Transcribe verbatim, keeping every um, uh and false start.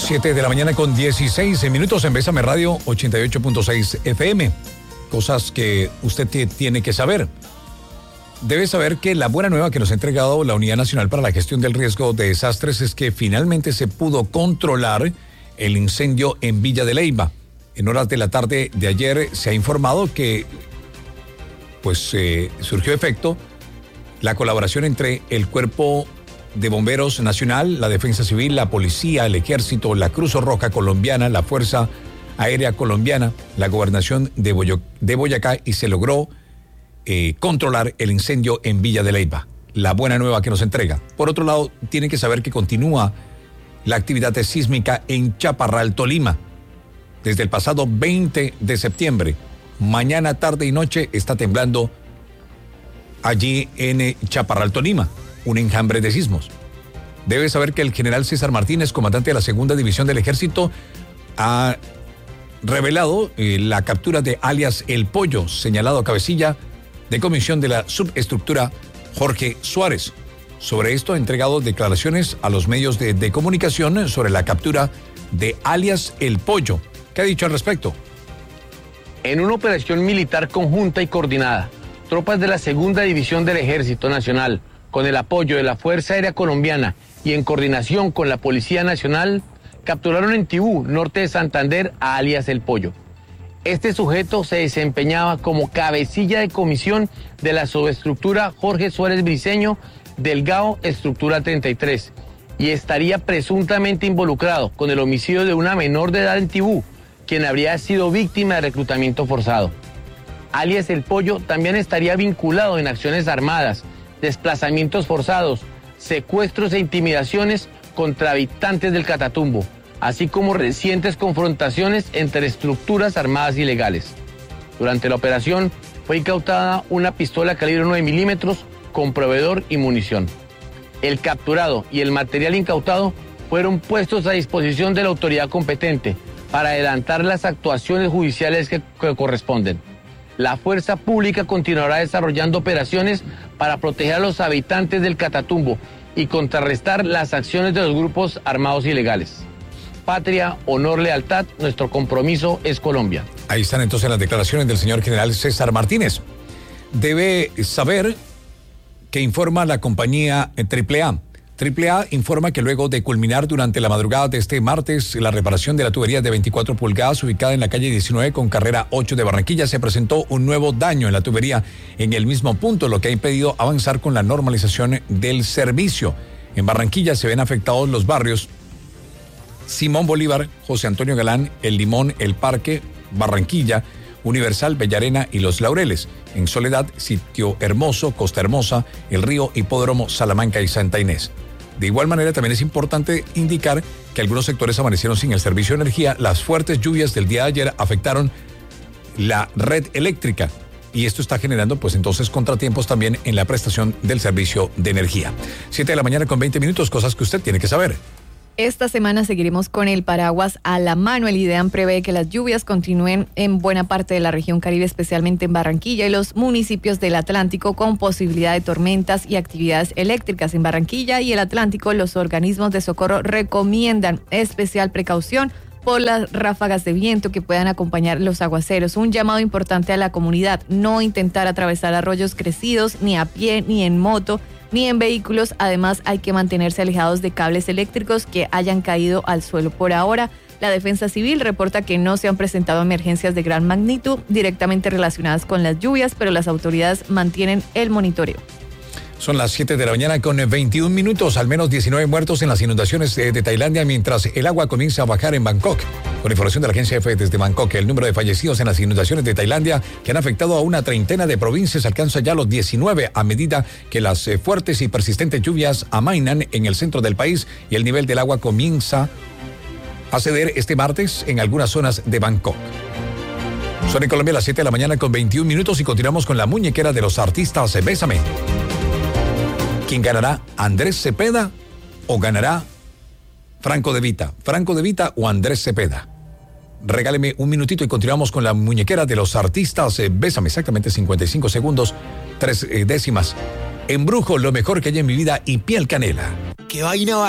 siete de la mañana con dieciséis minutos en Bésame Radio ochenta y ocho punto seis F M. Cosas que usted tiene que saber. Debe saber que la buena nueva que nos ha entregado la Unidad Nacional para la Gestión del Riesgo de Desastres es que finalmente se pudo controlar el incendio en Villa de Leyva. En horas de la tarde de ayer se ha informado que pues eh, surgió efecto la colaboración entre el Cuerpo de Bomberos Nacional, la Defensa Civil, la Policía, el Ejército, la Cruz Roja Colombiana, la Fuerza Aérea Colombiana, la Gobernación de, Boyo- de Boyacá y se logró eh, controlar el incendio en Villa de Leyva. La buena nueva que nos entrega. Por otro lado, tienen que saber que continúa la actividad sísmica en Chaparral, Tolima. Desde el pasado veinte de septiembre, mañana, tarde y noche está temblando allí en Chaparral, Tolima. Un enjambre de sismos. Debe saber que el general César Martínez, comandante de la segunda división del ejército, ha revelado eh, la captura de alias El Pollo, señalado a cabecilla de comisión de la subestructura Jorge Suárez. Sobre esto ha entregado declaraciones a los medios de, de comunicación sobre la captura de alias El Pollo. ¿Qué ha dicho al respecto? En una operación militar conjunta y coordinada, tropas de la segunda división del Ejército Nacional, con el apoyo de la Fuerza Aérea Colombiana y en coordinación con la Policía Nacional, capturaron en Tibú, norte de Santander, a alias El Pollo. Este sujeto se desempeñaba como cabecilla de comisión de la subestructura Jorge Suárez Briceño del G A O Estructura treinta y tres y estaría presuntamente involucrado con el homicidio de una menor de edad en Tibú, quien habría sido víctima de reclutamiento forzado. Alias El Pollo también estaría vinculado en acciones armadas, desplazamientos forzados, secuestros e intimidaciones contra habitantes del Catatumbo, así como recientes confrontaciones entre estructuras armadas ilegales. Durante la operación fue incautada una pistola calibre nueve milímetros con proveedor y munición. El capturado y el material incautado fueron puestos a disposición de la autoridad competente para adelantar las actuaciones judiciales que, que corresponden. La fuerza pública continuará desarrollando operaciones para proteger a los habitantes del Catatumbo y contrarrestar las acciones de los grupos armados ilegales. Patria, honor, lealtad, nuestro compromiso es Colombia. Ahí están entonces las declaraciones del señor general César Martínez. Debe saber que informa la compañía Triple A. Triple A informa que luego de culminar durante la madrugada de este martes la reparación de la tubería de veinticuatro pulgadas ubicada en la calle diecinueve con carrera ocho de Barranquilla, se presentó un nuevo daño en la tubería en el mismo punto, lo que ha impedido avanzar con la normalización del servicio. En Barranquilla se ven afectados los barrios Simón Bolívar, José Antonio Galán, El Limón, El Parque, Barranquilla, Universal, Bellarena y Los Laureles. En Soledad, Sitio Hermoso, Costa Hermosa, El Río, Hipódromo, Salamanca y Santa Inés. De igual manera, también es importante indicar que algunos sectores amanecieron sin el servicio de energía. Las fuertes lluvias del día de ayer afectaron la red eléctrica y esto está generando pues entonces contratiempos también en la prestación del servicio de energía. siete de la mañana con veinte minutos, cosas que usted tiene que saber. Esta semana seguiremos con el paraguas a la mano. El IDEAM prevé que las lluvias continúen en buena parte de la región Caribe, especialmente en Barranquilla y los municipios del Atlántico, con posibilidad de tormentas y actividades eléctricas. En Barranquilla y el Atlántico, los organismos de socorro recomiendan especial precaución por las ráfagas de viento que puedan acompañar los aguaceros. Un llamado importante a la comunidad: no intentar atravesar arroyos crecidos ni a pie ni en moto ni en vehículos. Además, hay que mantenerse alejados de cables eléctricos que hayan caído al suelo. Por ahora, la Defensa Civil reporta que no se han presentado emergencias de gran magnitud directamente relacionadas con las lluvias, pero las autoridades mantienen el monitoreo. Son las siete de la mañana con veintiún minutos, al menos diecinueve muertos en las inundaciones de, de Tailandia mientras el agua comienza a bajar en Bangkok. Con información de la agencia F desde Bangkok, el número de fallecidos en las inundaciones de Tailandia, que han afectado a una treintena de provincias, alcanza ya los diecinueve a medida que las eh, fuertes y persistentes lluvias amainan en el centro del país y el nivel del agua comienza a ceder este martes en algunas zonas de Bangkok. Son en Colombia las siete de la mañana con veintiún minutos y continuamos con la muñequera de los artistas. Bésame. ¿Quién ganará? ¿Andrés Cepeda o ganará Franco De Vita? ¿Franco De Vita o Andrés Cepeda? Regáleme un minutito y continuamos con la muñequera de los artistas. Eh, bésame, exactamente cincuenta y cinco segundos, tres eh, décimas. Embrujo, lo mejor que hay en mi vida y Piel Canela. ¿Qué vaina?